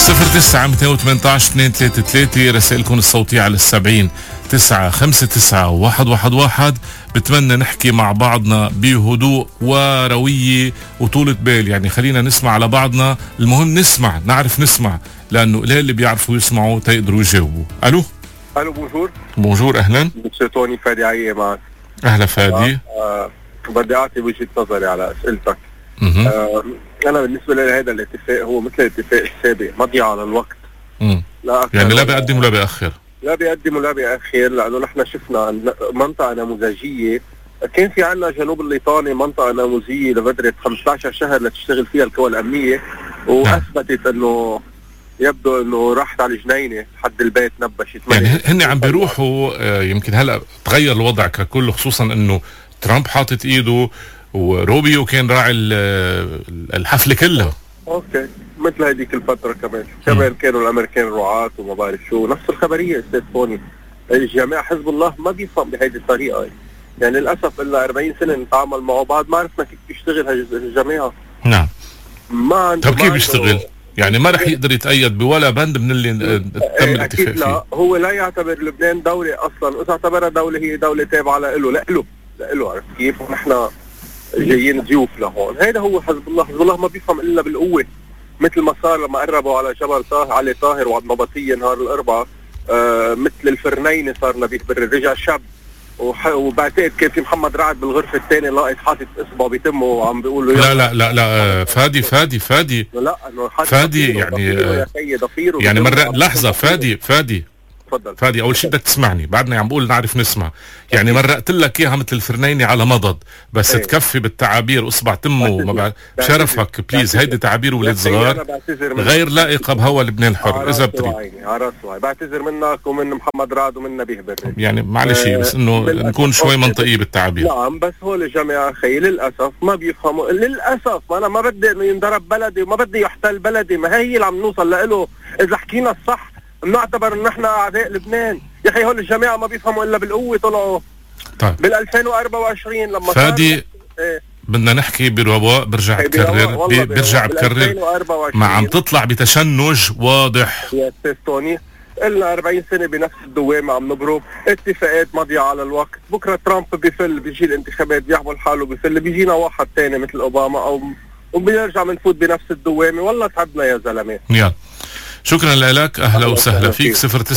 09-218-233 رسائلكم الصوتية على 70-959-111. بتمنى نحكي مع بعضنا بهدوء وروية وطولة بال، يعني خلينا نسمع على بعضنا. المهم نسمع، نعرف نسمع، لأنه قليل اللي بيعرفوا يسمعوا تيقدروا يجاوبوا. ألو بونجور. بونجور، أهلا. مسيو توني، فادي عيه معك. أهلا فادي. بدي أعطي وجهة نظري على أسئلتك. أنا بالنسبة لي هذا الاتفاق هو مثل الاتفاق السابق، مضيعة على الوقت. لا يعني لا بيقدم ولا بيأخر. لا بيقدم ولا بيأخر، لأنه نحن شفنا منطقة نموذجية. كان في عنا جنوب الليطاني منطقة نموذجية لفترة 15 شهر لتشتغل فيها القوى الأمنية، وأثبتت أنه يبدو أنه راحت على الجنينة حد البيت نبشت. يعني هن عم بيروحوا، يمكن هلأ تغير الوضع ككل، خصوصا أنه ترامب حاطط إيده وروبيو كان راعي الحفلة كلها. اوكي، مثل هذيك الفترة كمان كانوا الامريكان رعاة وما بعرف شو. نفس الخبرية استاذ فوني، الجماعة حزب الله ما بيفهم بهيدي الطريقة. يعني للأسف إلا 40 سنة نتعامل معه بعد ما عرفنا كيف بيشتغل الجماعة. نعم. ما عنده. طب كيف بيشتغل؟ يعني ما رح يقدر يتأيد بولا بند من اللي تم الاتفاق فيه. لا، هو لا يعتبر لبنان دولة أصلا، وإذا اعتبرها دولة هي دولة تابعة له. عرفت كيف؟ ونحن جايين ضيوف لهون. هيدا هو حزب الله ما بيفهم الا بالقوه، مثل ما صار لما قربوا على جبل علي طاهر وعبد النبطيه نهار الاربعاء. مثل الفرنيني صار نبيه برر، رجع شاب. وبعتقد كان في محمد رعد بالغرفه الثانيه لاقط حاطط اصبعه بتمه وعم بيقول له لا فادي لا انه فادي يعني مرة لحظه. فادي تفضل. فادي، اول شيء بدك تسمعني، بعدنا عم بقول نعرف نسمع. يعني مرقت لك اياها مثل الفرنيني على مضض، بس تكفي بالتعابير اصبع تمه وما بشرفك بليز. هيدي تعابير ولاد صغار غير لائقه بهوا لبنان الحر. اذا بتريد بعتذر منك ومن محمد رعد ومن نبيه بري، يعني معلش، بس انه نكون شوي منطقي بالتعابير. نعم، بس هول الجماعه خي للاسف ما بيفهموا. للاسف انا ما بدي انه ينضرب بلدي وما بدي يحتل بلدي، ما هي اللي عم نوصل له. اذا حكينا الصح بنعتبر ان احنا اعداء لبنان. يا اخي هول الجماعه ما بيفهموا الا بالقوه طلعوا. طيب بال 2024 لما فادي بدنا نحكي برواق. برجع بكرر ما عم تطلع بتشنج واضح يا استاذ توني. قلنا 40 سنه بنفس الدوامه عم نبرم، اتفاقات ماضيه على الوقت. بكره ترامب بيفل، بيجي الانتخابات بيعمل حاله بيفل، بيجينا واحد ثاني مثل اوباما او وبنرجع بنفوت بنفس الدوامه. والله تعبنا يا زلمه. يلا شكرا لك، اهلا وسهلا فيك.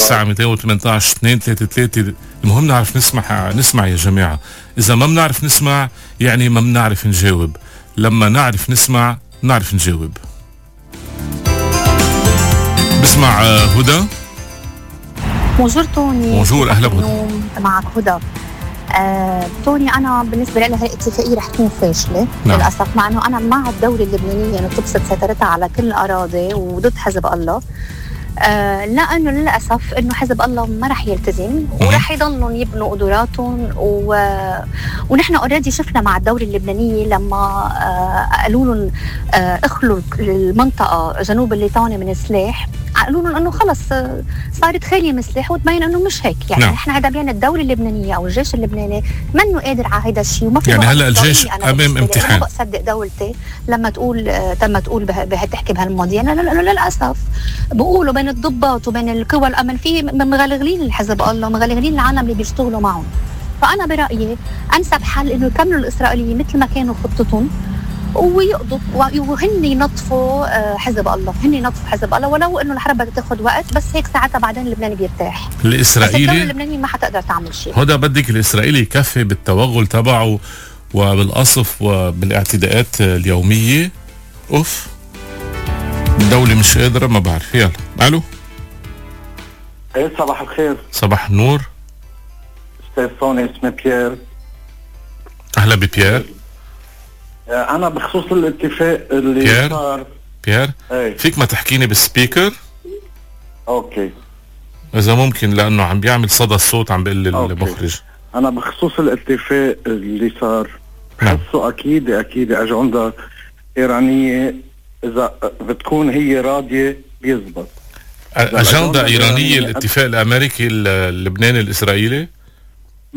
09-218-233. المهم نعرف نسمع يا جماعة. اذا ما بنعرف نسمع يعني ما بنعرف نجاوب. لما نعرف نسمع نعرف نجاوب. بسمع هدى. بونجور توني. بونجور، اهلا بهدى. معك هدى. توني، أنا بالنسبة لي هاي الاتفاقية رح تكون فاشلة. نعم. للأسف، مع أنه أنا مع الدولة اللبنانية أنه تبسط سيطرتها على كل الأراضي وضد حزب الله. لأنه للأسف أنه حزب الله ما رح يلتزم ورح يضلون يبنوا قدراتهم ونحن اوريدي شفنا مع الدولة اللبنانية لما قالوا لهم اخلوا المنطقة جنوب الليطاني من السلاح، قالوا لهم انه خلص صارت خالية من السلاح، وتبين انه مش هيك. يعني نحن هذا بين الدولة اللبنانية او الجيش اللبناني منه قادر على هذا الشيء. وما في يعني هلا الجيش امام امتحان. ما بصدق دولتي لما تقول تحكي بهالمواضيع. للاسف بقولوا بين الضباط وبين القوى الامن في مغلغلين الحزب الله ومغلغلين العالم اللي بيشتغلوا معهم. فانا برايي انسب حل انه يكملوا الاسرائيليين مثل ما كانوا خطتهم ويقضوا وهن ينظفوا حزب الله، ولو انه الحرب بدها تاخذ وقت، بس هيك ساعتها بعدين اللبناني بيرتاح. الاسرائيلي الدولة اللبنانية ما حتقدر تعمل شيء. هذا بدك الاسرائيلي يكفي بالتوغل تبعه وبالقصف وبالاعتداءات اليومية. الدولة مش قادرة، ما بعرف. يلا الو. صباح الخير. صباح النور استاذ سوني، اسمي بيير. اهلا ببيير. انا بخصوص الاتفاق اللي صار. بيير فيك ما تحكيني بالسبيكر؟ اوكي اذا ممكن، لانه عم بيعمل صدى الصوت، عم بيقول المخرج. انا بخصوص الاتفاق اللي صار بحسه اكيد اجنده ايرانيه. اذا بتكون هي راضيه بيزبط. اجنده ايرانيه الاتفاق الامريكي اللبناني الاسرائيلي 100%.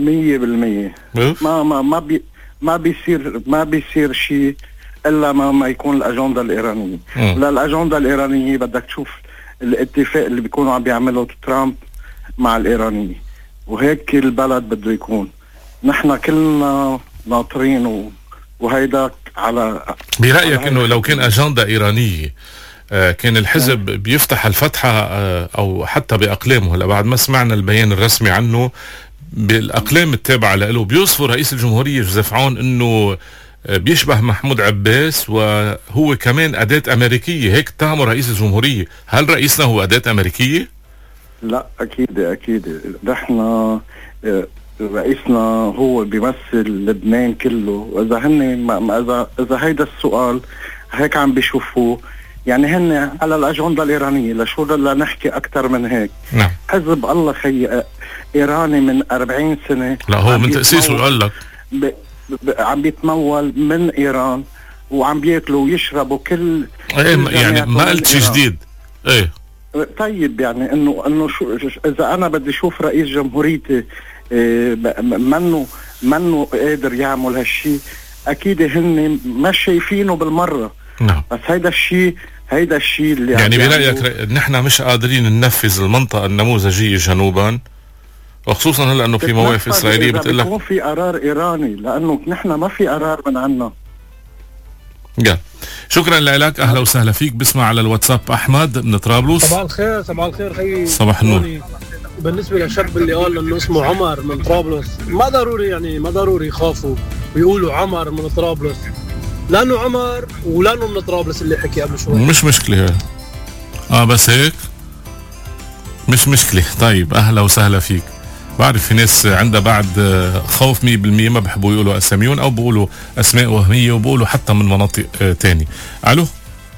ما بيصير شيء الا ما يكون الاجنده الايرانيه. الاجنده الايرانيه بدك تشوف الاتفاق اللي بيكونوا عم بيعمله ترامب مع الإيرانيين، وهيك البلد بده يكون. نحن كلنا ناطرين وهيدا على برأيك انه لو كان اجندة ايرانية كان الحزب بيفتح الفتحة او حتى باقلامه؟ هلا بعد ما سمعنا البيان الرسمي عنه بالاقلام التابعة له بيوصفوا رئيس الجمهورية جوزيف عون انه بيشبه محمود عباس وهو كمان أداة أمريكية، هيك اتهموا رئيس الجمهورية. هل رئيسنا هو أداة أمريكية؟ لا أكيد نحن رئيسنا هو بيمثل لبنان كله، وإذا هن إذا هيدا السؤال هيك عم بيشوفوه، يعني هن على الأجندة الإيرانية. لشو بدنا نحكي أكتر من هيك؟ نعم. حزب الله خي إيراني من 40 سنة، لا هو من تأسيسه قال لك عم بيتمول من إيران، وعم بياكلوا ويشربوا كل يعني ما قلت شيء جديد. ايه طيب، يعني انه شو اذا انا بدي اشوف رئيس جمهوريتي منه قادر يعمل هالشيء، اكيد هن ما شايفينه بالمره. نعم. بس هيدا الشيء اللي يعني برأيك نحن مش قادرين ننفذ المنطقة النموذجية جنوبا، وخصوصا هلا انه في مواقف اسرائيليه بتقول لك بيكون في قرار ايراني، لانه نحن ما في قرار من عنا. شكرا لك، اهلا وسهلا فيك. بسمع على الواتساب احمد من طرابلس. صباح الخير خيي. صباح النور. بالنسبه للشاب اللي قال انه اسمه عمر من طرابلس، ما ضروري يخافوا ويقولوا عمر من طرابلس، لانه عمر ولانه من طرابلس اللي حكي قبل شوي. مش مشكله بس هيك مش مشكله. طيب اهلا وسهلا فيك. بعرف في ناس عندها بعد خوف 100%، ما بحبوا يقولوا اساميون او بيقولوا اسماء وهميه وبيقولوا حتى من مناطق تاني. الو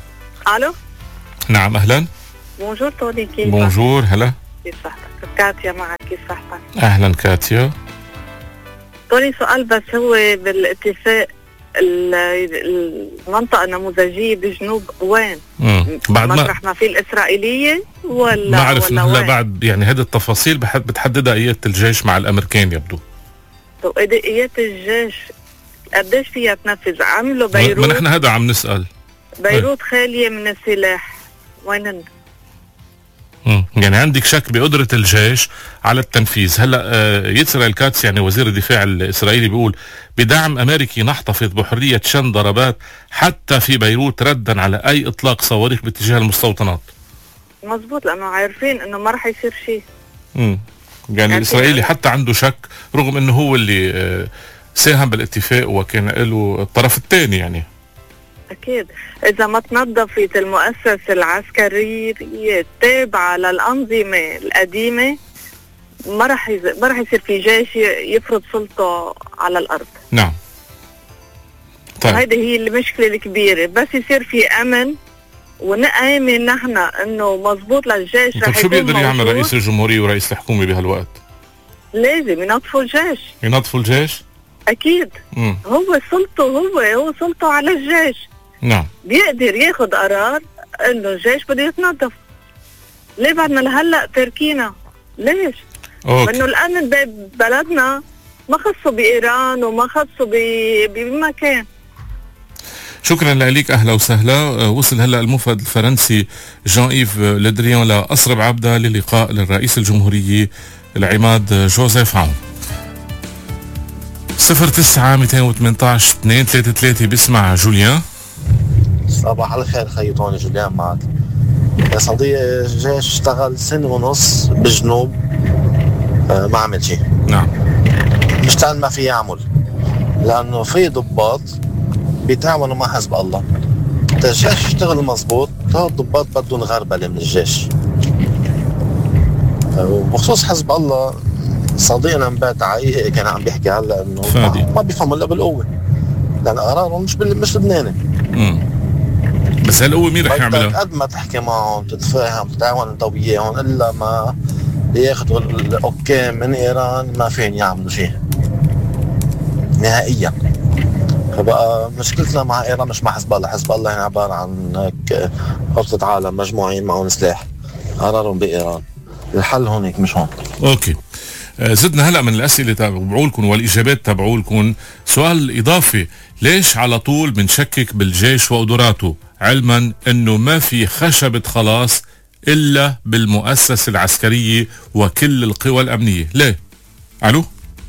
نعم اهلا. بونجور توني، كيف بونجور هلا. كيف صحتك؟ كاتيا معك، كيف صحتك؟ اهلا كاتيا. توني سؤال بس، هو بالاتفاق المنطقة النموذجية بجنوب وين؟ بعد مطرح ما في الإسرائيلية ولا ما عرف ولا بعد يعني هذه التفاصيل بتحددها قيادة الجيش مع الأمريكان يبدو. طب قيادة الجيش قديش فيها تنفذ؟ عملوا بيروت، ما نحن هذا عم نسأل. بيروت خالية من السلاح، وين؟ يعني عندك شك بقدرة الجيش على التنفيذ. هلا يسرا الكاتس يعني وزير الدفاع الإسرائيلي بيقول بدعم أمريكي نحتفظ بحرية شن ضربات حتى في بيروت ردا على أي إطلاق صواريخ باتجاه المستوطنات. مزبوط، لأنه عارفين إنه ما رح يصير شيء. يعني الإسرائيلي حتى عنده شك رغم إنه هو اللي ساهم بالاتفاق وكان له الطرف الثاني. يعني أكيد إذا ما تنظفت المؤسسة العسكرية التابعة للأنظمة القديمة ما رح يصير في جيش يفرض سلطة على الأرض. نعم. طيب. هذه هي المشكلة الكبيرة، بس يصير في أمن ونآمن نحن إنه مزبوط للجيش. طيب شو بيقدر يعمل رئيس الجمهورية ورئيس الحكومة بهالوقت؟ لازم ينظفوا الجيش. ينظفوا الجيش؟ أكيد. هو سلطته على الجيش. نعم. بيقدر ياخد قرار انه الجيش بده يتنظف. ليه بعدنا لهلا تركينا؟ ليش؟ لانه الامن ببلدنا ما خصه بايران وما خصه بمكان. شكرا لك، اهلا وسهلا. وصل هلا المفد الفرنسي جان ايف لدريان لأسرب عبدة للقاء للرئيس الجمهورية العماد جوزيف عون. 09-218-233 بسمع جوليان. صباح الخير خيطوني، جوليان معك. يا صديقي الجيش اشتغل سنة ونص بالجنوب ما عمل شيء. نعم. مشتغل ما في يعمل، لأنه في ضباط بيتعاونوا مع حزب الله. الجيش يشتغل مزبوط، الضباط بدهم غربلة من الجيش. وبخصوص حزب الله صديقنا مباتع كان عم بيحكي هلا انه ما بيفهم الا بالقوه، لان قرارهم مش لبناني. بس هالقوه مين رح يعملها؟ قد ما تحكي معهم تتفاهم تتعاون انت وياهم، الا ما ياخذوا الاوكي من ايران ما فين يعملوا شيء نهائيا. فبقى مشكلتنا مع ايران مش مع حزب الله. حزب الله يعني عباره عن هيك خلطة عالم مجموعين معهم سلاح، قرارهم بايران. الحل هونيك مش هون. اوكي. زدنا هلا من الاسئله تبعولكم والاجابات تبعولكم سؤال اضافي: ليش على طول بنشكك بالجيش وقدراته علما انه ما في خشبه خلاص إلا بالمؤسسة العسكرية وكل القوى الأمنية. ليه؟ ألو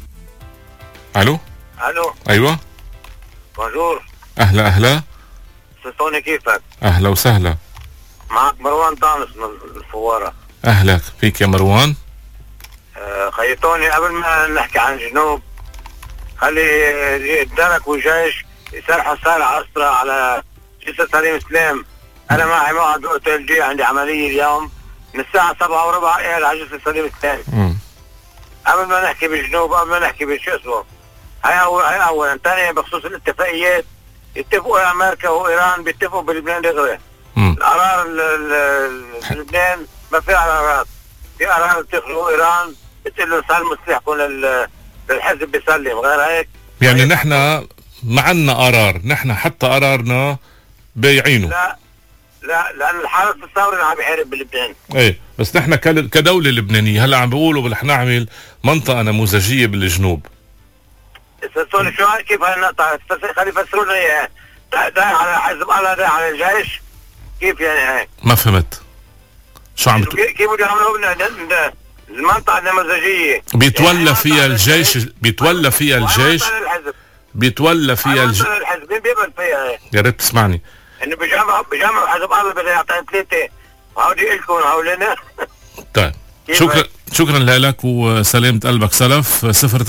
أيوة بونجور. أهلا توني كيفك؟ أهلا وسهلا. معك مروان طامس من الفوارة. أهلا فيك يا مروان. خيطوني قبل ما نحكي عن جنوب، خلي الدرك والجيش يسرحوا سارع أسرع على جسر سليم سليم. أنا معي موعد أوتيل جي، عندي عملية اليوم من الساعة 7:15 على جسر سليم سليم. قبل ما نحكي بالجنوب، قبل ما نحكي بشو اسمه، هاي أولا. ثانيا بخصوص الاتفاقيات، يتفقوا أمريكا وإيران بيتفقوا بلبنان دغري. القرار لبنان ما في قرارات، في قرار بتاخذوا إيران بتقول له سلموا سلاحكم للحزب بيسلم، غير هيك. يعني نحن ما عنا قرار، نحن حتى قرارنا بايعينه. لا لأن الحرس الثوري عم بيحارب بلبنان. ايه بس نحن كدولة لبنانية هلا عم بيقولوا رح نعمل منطقة نموذجية بالجنوب. سألتوني شو كيف هاي النقطة؟ خلي يفسروا لنا اياها. ده على حزب الله، ده على الجيش، كيف يعني هاي؟ ما فهمت شو عم كيف بده يعملوا المنطقة النموذجية بيتولى فيها الجيش، بيتولى فيها الجيش، بيتولى فيها الحزب. مين بيقبل فيها هاي؟ يا ريت تسمعني. انه بجمعوا حزب الله بده يعطيهم 3، وهودي إلكم وهولنا. طيب شكرا لك وسلامة قلبك سلف.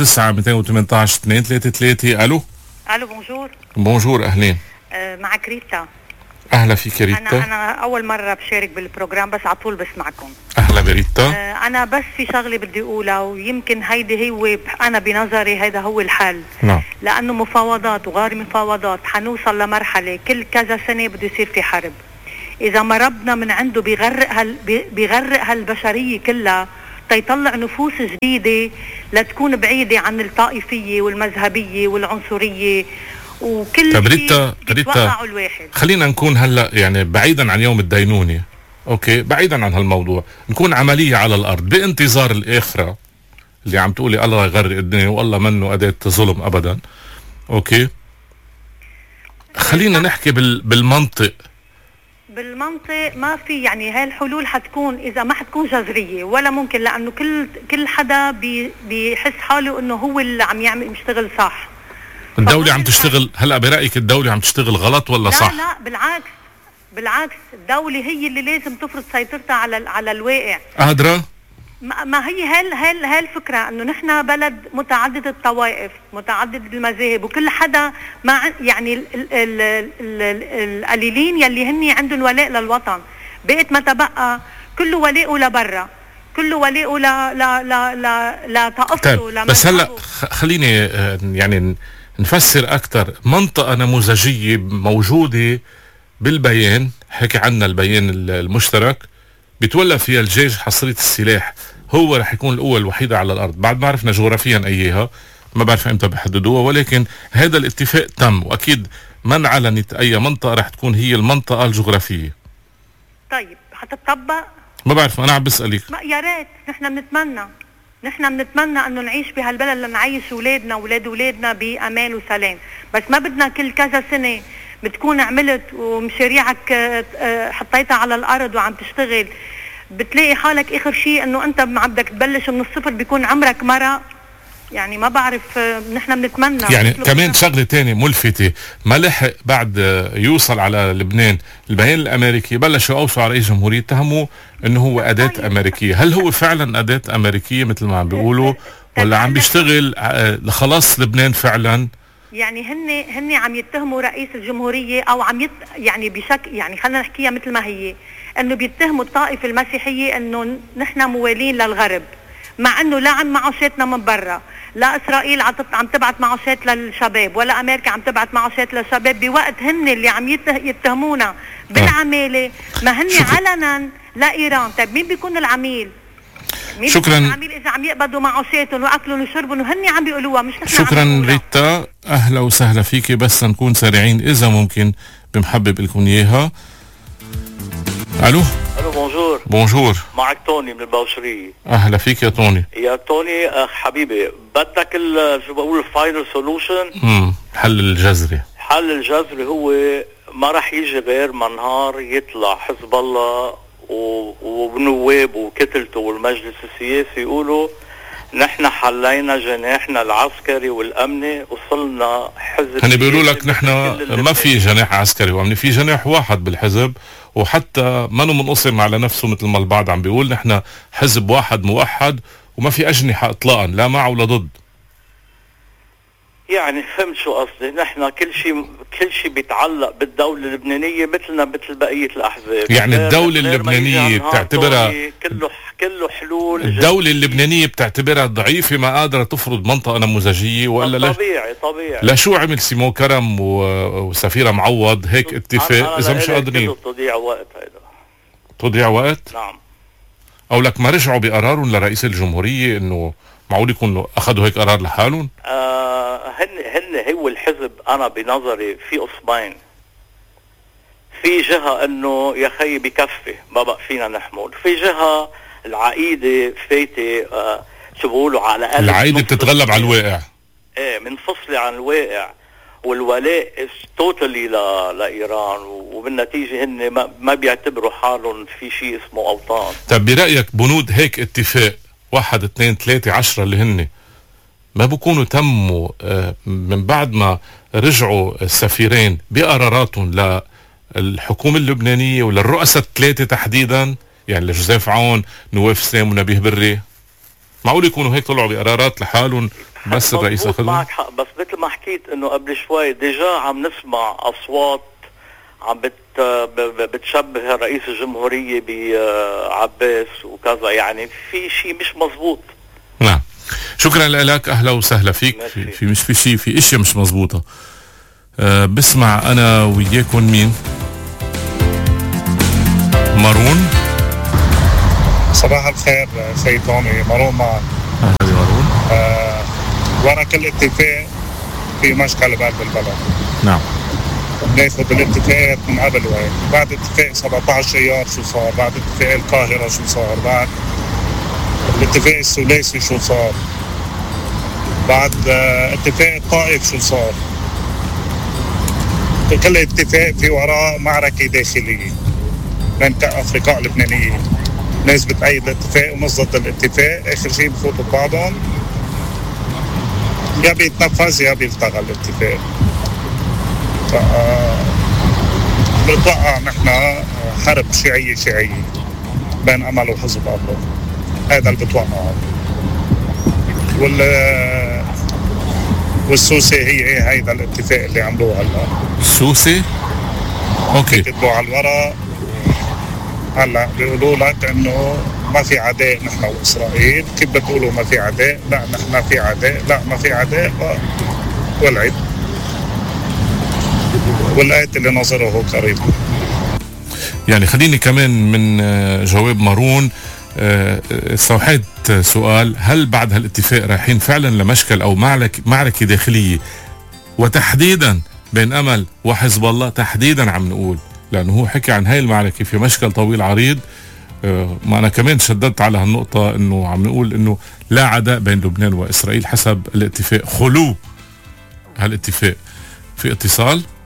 09-218-233. الو بونجور اهلين. معك ريتا. اهلا فيك ريتا. انا اول مرة بشارك بالبروجرام، بس على طول بسمعكم. اهلا بريتا. انا بس في شغلة بدي اقولها، ويمكن هيدي هو انا بنظري هيدا هو الحل. نعم. لانه مفاوضات وغير مفاوضات حنوصل لمرحلة كل كذا سنة بده يصير في حرب. اذا ما ربنا من عنده بيغرق هالبشرية كلها تيطلع نفوس جديدة لتكون بعيدة عن الطائفية والمذهبية والعنصرية وكل طيب شيء ريتا الواحد. خلينا نكون هلا يعني بعيدا عن يوم الدينونة، اوكي، بعيدا عن هالموضوع، نكون عملية على الارض بانتظار الاخرة اللي عم تقولي الله يغرق الدنيا والله منه أداة ظلم ابدا. اوكي، خلينا نحكي بالمنطق ما في يعني هاي الحلول حتكون اذا ما حتكون جذريه ولا ممكن، لانه كل حدا بيحس حاله انه هو اللي عم يعمل يشتغل صح. الدولة عم تشتغل هلا برايك الدولة عم تشتغل غلط ولا صح؟ لا بالعكس الدولة هي اللي لازم تفرض سيطرتها على الواقع. قادرة؟ ما هي هاي الفكرة، انه نحن بلد متعدد الطوائف متعدد المذاهب، وكل حدا مع يعني القليلين يلي هني عندهم ولاء للوطن، بقيت ما تبقى كله ولاءه لبرا، كله ولاءه لا تقصه. طيب بس هلا خليني يعني نفسر اكثر. منطقة نموذجية موجودة بالبيان، حكي عنا البيان المشترك، بيتولى فيها الجيش حصرية السلاح، هو رح يكون القوة الوحيدة على الأرض. بعد ما عرفنا جغرافيا أيها، ما بعرف إمتى بحددوها، ولكن هذا الاتفاق تم، وأكيد من علنت أي منطقة رح تكون هي المنطقة الجغرافية. طيب حتطبق؟ ما بعرف، أنا عم بسألك. يا ريت، نحن بنتمنى أنه نعيش بهالبلد لنعيش أولادنا وأولاد أولادنا بأمان وسلام، بس ما بدنا كل كذا سنة بتكون عملت ومشاريعك حطيتها على الارض وعم تشتغل، بتلاقي حالك اخر شيء انه انت بدك تبلش من الصفر، بيكون عمرك مرة. يعني ما بعرف، نحن بنتمنى يعني كمان شغله تانية ملفتة، ما لحق بعد يوصل على لبنان البيان الامريكي، بلشوا اوصوا على رئيس جمهورية اتهموه انه هو اداة امريكية. هل هو فعلا اداة امريكية مثل ما عم بيقولوا، ولا عم بيشتغل لخلاص لبنان فعلا؟ يعني هن عم يتهموا رئيس الجمهورية، او يعني بشكل، يعني خلينا نحكيها مثل ما هي، انه بيتهموا الطائفة المسيحية انه نحن موالين للغرب، مع انه لا عم معاشاتنا من برا، لا اسرائيل عم تبعت معاشات للشباب، ولا امريكا عم تبعت معاشات للشباب، بوقت هن اللي عم يتهمونا بالعمالة، ما هن علنا لايران. طيب مين بيكون العميل؟ شكرا. العميل اذا عم يقبضوا معاشاتهم واكلهم وشربهم وهن عم بيقولوها، مش نحن. شكرا ريتا، اهلا وسهلا فيكي، بس نكون سريعين اذا ممكن، بمحبب لكم اياها. الو بونجور. معك توني من البوشرية. اهلا فيك يا توني. يا توني اخ حبيبي، بدك شو بقول الفاينل سولوشن، حل الجذري هو ما رح يجي غير ما نهار يطلع حزب الله ونواب وكتلته والمجلس السياسي يقولوا نحن حلينا جناحنا العسكري والامني، وصلنا حزب. هني بيقولوا لك نحن ما في جناح عسكري وامني، في جناح واحد بالحزب، وحتى منه منقسم على نفسه مثل ما البعض عم بيقول. نحن حزب واحد موحد وما في اجنحه اطلاقا، لا مع ولا ضد. يعني فهمت شو قصدي؟ نحن كل شيء بيتعلق بالدولة اللبنانية مثلنا مثل بقية الأحزاب. يعني الدولة اللبنانية بتعتبرها كله حلول. الدولة اللبنانية بتعتبرها ضعيفة، ما قادرة تفرض منطقة نموذجية ولا؟ طبيعي. لشو عمل سيمون كرم وسفيرة معوض هيك اتفاق إذا مش قادرين؟ تضيع وقت. نعم. أو لك ما رجعوا بقرارهم لرئيس الجمهورية إنه معقول يكونوا أخذوا هيك قرار لحالهم؟ هن هو الحزب أنا بنظري في قسمين. في جهة إنه يا خي بكفي ما بقى فينا نحمل، في جهة العقيدة فايتة شو بقولوا على الأقل العقيدة بتتغلب على الواقع. منفصلة عن الواقع، والولاء توتالي لإيران، وبالنتيجة هن ما بيعتبروا حالهم في شيء اسمه أوطان. طب برأيك بنود هيك اتفاق 1 2 3 10 اللي هن ما بكونوا تموا من بعد ما رجعوا السفيرين بقراراتهم للحكومة اللبنانية وللرؤساء الثلاثة تحديدا، يعني لجوزيف عون، نواف سلام ونبيه بري؟ معقول يكونوا هيك طلعوا بقرارات لحالهم بس الرئيس أخذهم؟ معك حق، بس مثل ما حكيت انه قبل شوي ديجا عم نسمع اصوات عم بتشبه رئيس الجمهورية بعباس وكذا، يعني في شيء مش مزبوط. نعم، شكرا لك، اهلا وسهلا فيك. في مش في شيء، في اشياء مش مزبوطة. بسمع انا وياكم مين؟ مارون. صباح الخير سيدوني، مارون معك. اهلا مارون. ورا كل اتفاق في مشكلة بالبلد. نعم. بناخذ الاتفاقات من قبل وهيك، بعد اتفاق 17 ايار شو صار، بعد اتفاق القاهرة شو صار، بعد الاتفاق الثلاثي شو صار، بعد اتفاق الطائف شو صار. كل اتفاق في وراء معركة داخلية بين أفرقاء اللبنانيين، ناس بتأيد الاتفاق وناس ضد الاتفاق، آخر شيء بفوتوا ببعضهم، يا بيتنفذ يا بيلتغى الاتفاق. بنتوقع نحن حرب شيعية بين أمل وحزب الله، هذا اللي بتوقعه. والسوسي هي هيدا الاتفاق اللي عملوه هلا. السوسي؟ اوكي. كتبوا على الورق هلا بيقولوا لك انه ما في عداء نحن واسرائيل. كيف بتقولوا ما في عداء؟ لا نحن في عداء، لا ما في عداء، والعيب والآية اللي نظره قريب. يعني خليني كمان من جواب مارون استوحيت سؤال: هل بعد هالاتفاق رايحين فعلا لمشكل او معركة داخلية، وتحديدا بين امل وحزب الله تحديدا؟ عم نقول لانه هو حكي عن هاي المعركة في مشكل طويل عريض. ما انا كمان شددت على هالنقطة انه عم نقول انه لا عداء بين لبنان واسرائيل حسب الاتفاق، خلو هالاتفاق. في اتصال.